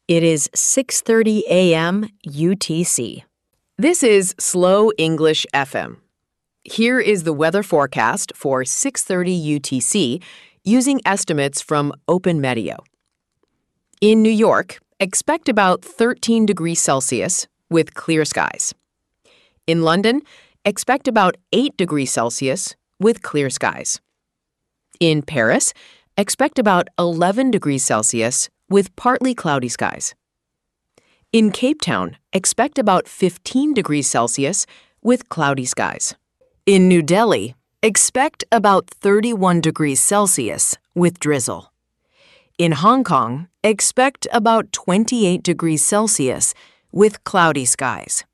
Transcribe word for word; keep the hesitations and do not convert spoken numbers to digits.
It is six thirty a m U T C. This is Slow English F M. Here is the weather forecast for six thirty U T C using estimates from OpenMeteo. In New York, expect about thirteen degrees Celsius with clear skies. In London, expect about eight degrees Celsius with clear skies. In Paris, expect about eleven degrees Celsius with partly cloudy skies. In Cape Town, expect about fifteen degrees Celsius with cloudy skies. In New Delhi, expect about thirty-one degrees Celsius with drizzle. In Hong Kong, expect about twenty-eight degrees Celsius with cloudy skies.